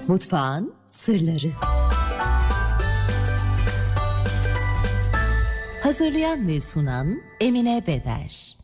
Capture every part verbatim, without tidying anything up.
Mutfağın sırları. Hazırlayan ve sunan Emine Beder.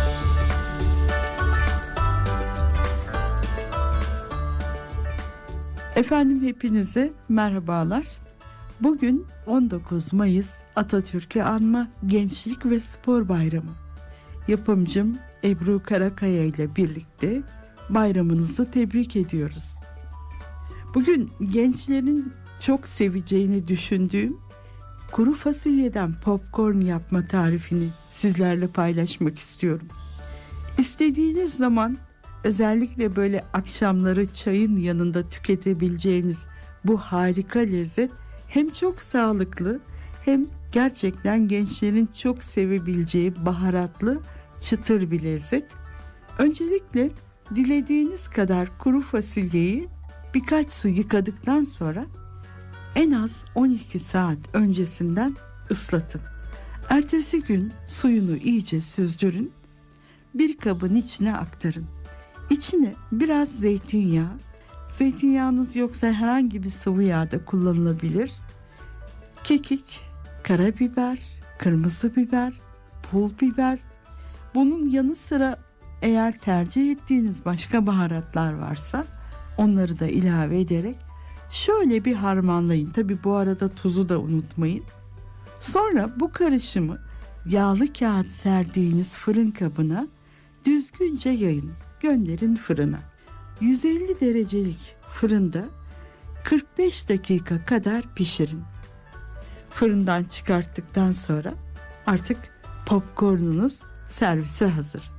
Efendim hepinize merhabalar. Bugün on dokuz Mayıs Atatürk'ü anma Gençlik ve Spor Bayramı. Yapımcım Ebru Karakaya ile birlikte bayramınızı tebrik ediyoruz. Bugün gençlerin çok seveceğini düşündüğüm kuru fasulyeden popcorn yapma tarifini sizlerle paylaşmak istiyorum. İstediğiniz zaman özellikle böyle akşamları çayın yanında tüketebileceğiniz bu harika lezzet hem çok sağlıklı hem gerçekten gençlerin çok sevebileceği baharatlı çıtır bir lezzet. Öncelikle dilediğiniz kadar kuru fasulyeyi birkaç su yıkadıktan sonra en az on iki saat öncesinden ıslatın. Ertesi gün suyunu iyice süzdürün. Bir kabın içine aktarın. İçine biraz zeytinyağı, zeytinyağınız yoksa herhangi bir sıvı yağ da kullanılabilir. Kekik, karabiber, kırmızı biber, pul biber. Bunun yanı sıra eğer tercih ettiğiniz başka baharatlar varsa onları da ilave ederek şöyle bir harmanlayın. Tabi bu arada tuzu da unutmayın. Sonra bu karışımı yağlı kağıt serdiğiniz fırın kabına düzgünce yayın. Gönderin fırına. yüz elli derecelik fırında kırk beş dakika kadar pişirin. Fırından çıkarttıktan sonra artık popcornunuz servise hazır.